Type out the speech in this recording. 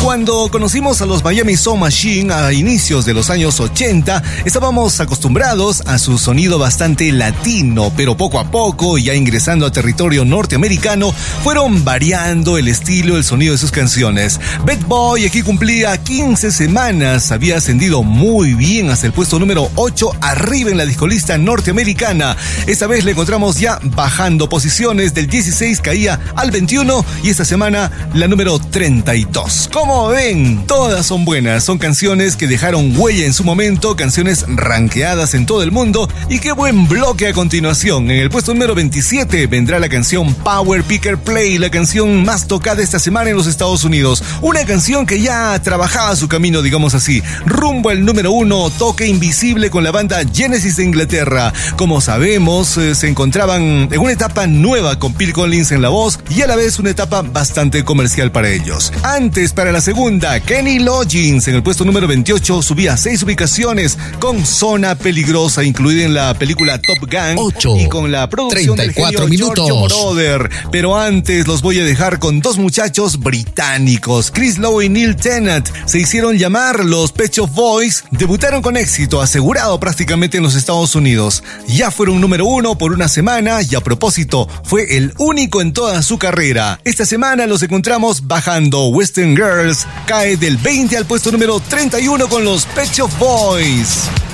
Cuando conocimos a los Miami Sound Machine a inicios de los años 80, estábamos acostumbrados a su sonido bastante latino, pero poco a poco, ya ingresando a territorio norteamericano, fueron variando el estilo, el sonido de sus canciones. Bad Boy aquí cumplía 15 semanas, había ascendido muy bien hasta el puesto número 8 arriba en la discolista norteamericana. Esta vez le encontramos ya bajando posiciones, del 16 caía al 21 y esta semana la número 32. Como ven, todas son buenas, son canciones que dejaron huella en su momento, canciones rankeadas en todo el mundo. Y qué buen bloque a continuación. En el puesto número 27 vendrá la canción Power Picker Play, la canción más tocada esta semana en los Estados Unidos. Una canción que ya trabajaba su camino, digamos así, rumbo al número 1, Toque Invisible con la banda Genesis de Inglaterra. Como sabemos, se encontraban en una etapa nueva con Phil Collins en la voz y a la vez una etapa bastante comercial para ellos. Antes, para la segunda, Kenny Loggins en el puesto número 28 subía 6 ubicaciones con Zona Peligrosa, incluida en la película Top Gun 8, y con la producción 34 del genio minutos. Giorgio Moroder. Pero antes los voy a dejar con dos muchachos británicos, Chris Lowe y Neil Tennant. Se hicieron llamar los Pet Shop Boys, debutaron con éxito, asegurado prácticamente en los Estados Unidos. Ya fueron número 1 por una semana y a propósito, fue el único en toda su carrera. Esta semana los encontramos bajando. Western Girls cae del 20 al puesto número 31 con los Pet Shop Boys.